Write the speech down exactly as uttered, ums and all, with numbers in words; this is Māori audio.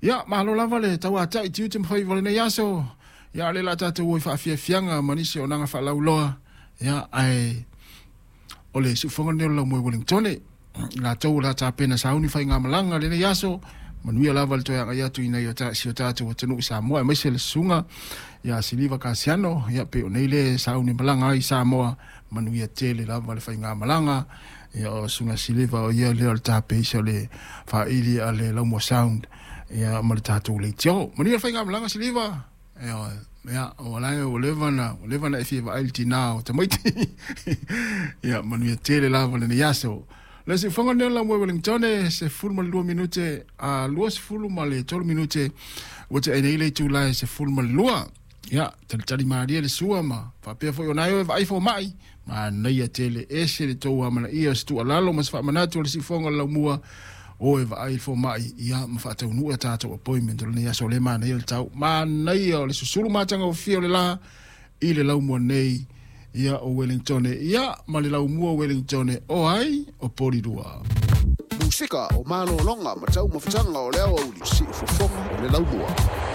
Ya, malo lava le tau ata i tiu te mwhai wale na yaso. Ya, le la tata ui whaafia fianga manisi o nanga whalau loa. Ya, ai, o le sufonga neo lau mwe Wellingtone. La tau la ta pena sauni whai ngā malanga le na yaso. Manuia lava le toi anga yatu ina i o ta si o tata o tanu i Samoa. E maise le sunga. Ya, siliva kasiano. Ya, pe o neile sauni malanga i Samoa. Manuia tele lava le whai ngā malanga. Ya, o sunga siliva o ia leo le ta pe iso le whaili a le Laumo Sound. Ya, ma le tātou le tio. Manuia le whai ngā malanga siliva. Ya, ya, o lai o levana. O levana e whiwa ailti nā o te maiti. Ya, manuia tele lava le ni yaso. Le se whanga neo lau Wellingtone, se fulu ma le lua minute, a lua se fulu ma le tolu minute, wate e neile tu lai se fulu ma le lua. Ya, tali tali maaria le sua ma, whapea fo i o nai o e vai fo mai, ma neia tele ese le tau hamana ia se tu alalo, ma se wha manatu le si whanga lau mua, o e vai fo mai, ia ma wha tau nua tātou appointment, o le neia so le maa neia le tau, ma neia o le susuru matanga o fia o le la, i le lau mua nei, ia o Wellingtone, ia ma le lau mua Wellingtone, o ai, o Porirua. Musika o malo longa, ma tau mawhatanga o leo au li si fofonga o le lau mua.